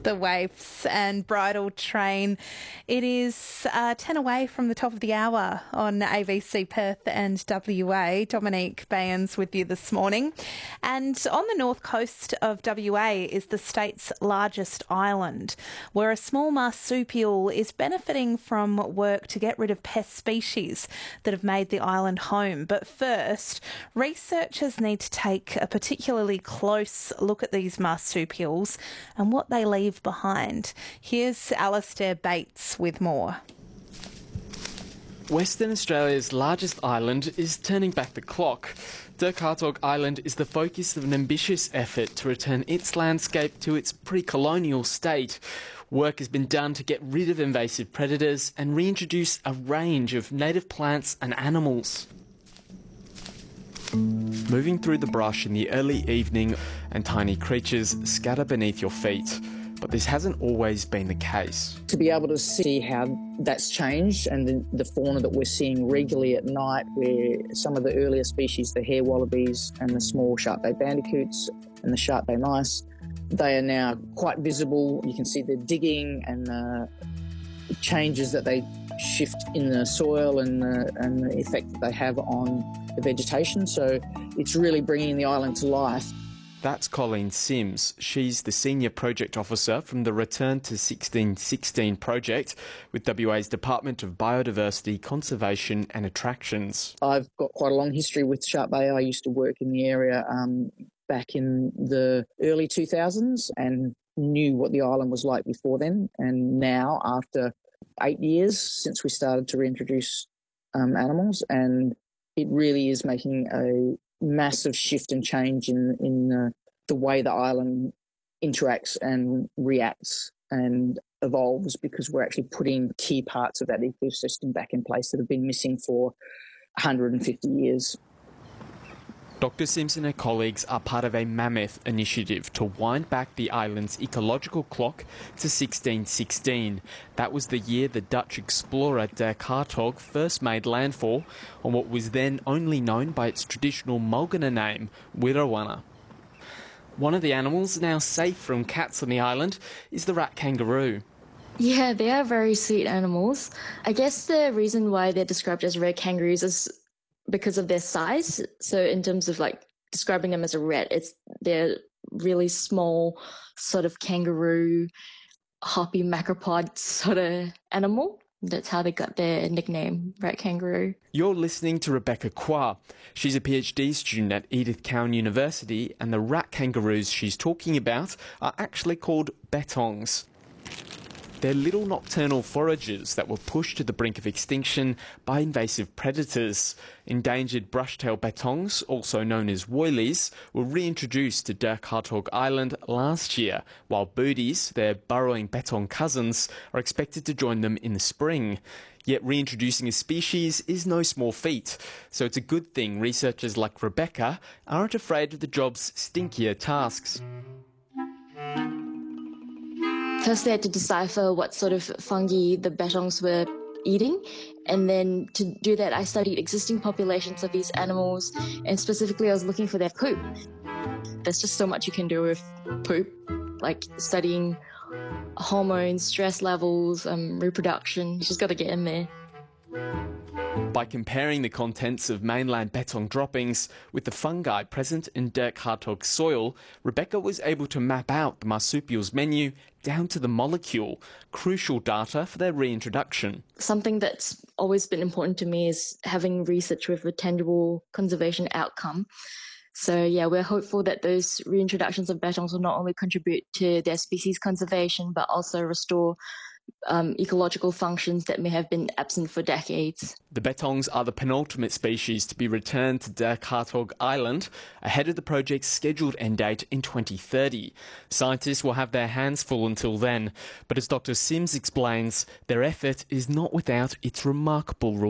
the waifs and bridal train. It is 10 away from the top of the hour on ABC Perth and WA. Dominique Bayans with you this morning. And on the north coast of WA is the state's largest island, where a small marsupial is benefiting from work to get rid of pest species that have made the island home. But first, researchers need to take a particularly close look at these marsupials and what they leave behind. Here's Alastair Bates with more. Western Australia's largest island is turning back the clock. Dirk Hartog Island is the focus of an ambitious effort to return its landscape to its pre-colonial state. Work has been done to get rid of invasive predators and reintroduce a range of native plants and animals. Moving through the brush in the early evening and tiny creatures scatter beneath your feet. But this hasn't always been the case. To be able to see how that's changed and the fauna that we're seeing regularly at night, where some of the earlier species, the hair wallabies and the small sharp-bay bandicoots and the sharp-bay mice, they are now quite visible. You can see the digging and the changes that they shift in the soil and the effect that they have on the vegetation. So it's really bringing the island to life. That's Colleen Sims. She's the Senior Project Officer from the Return to 1616 project with WA's Department of Biodiversity, Conservation and Attractions. I've got quite a long history with Sharp Bay. I used to work in the area back in the early 2000s and knew what the island was like before then. And now, after 8 years since we started to reintroduce animals, and it really is making a massive shift and change in the way the island interacts and reacts and evolves, because we're actually putting key parts of that ecosystem back in place that have been missing for 150 years. Dr Sims and her colleagues are part of a mammoth initiative to wind back the island's ecological clock to 1616. That was the year the Dutch explorer Dirk Hartog first made landfall on what was then only known by its traditional Mulgana name, Wirrawanna. One of the animals now safe from cats on the island is the rat kangaroo. Yeah, they are very sweet animals. I guess the reason why they're described as red kangaroos is because of their size. So in terms of like describing them as a rat, they're really small, sort of kangaroo, hoppy macropod sort of animal. That's how they got their nickname, rat kangaroo. You're listening to Rebecca Kwa. She's a PhD student at Edith Cowan University, and the rat kangaroos she's talking about are actually called bettongs. They're little nocturnal foragers that were pushed to the brink of extinction by invasive predators. Endangered brushtail bettongs, also known as woylies, were reintroduced to Dirk Hartog Island last year, while booties, their burrowing bettong cousins, are expected to join them in the spring. Yet reintroducing a species is no small feat, so it's a good thing researchers like Rebecca aren't afraid of the job's stinkier tasks. First, they had to decipher what sort of fungi the bettongs were eating. And then to do that, I studied existing populations of these animals. And specifically, I was looking for their poop. There's just so much you can do with poop, like studying hormones, stress levels, reproduction. You just got to get in there. By comparing the contents of mainland bettong droppings with the fungi present in Dirk Hartog's soil, Rebecca was able to map out the marsupial's menu down to the molecule, crucial data for their reintroduction. Something that's always been important to me is having research with a tangible conservation outcome. So yeah, we're hopeful that those reintroductions of bettongs will not only contribute to their species conservation, but also restore ecological functions that may have been absent for decades. The bettongs are the penultimate species to be returned to Dirk Hartog Island ahead of the project's scheduled end date in 2030. Scientists will have their hands full until then, but as Dr Sims explains, their effort is not without its remarkable reward.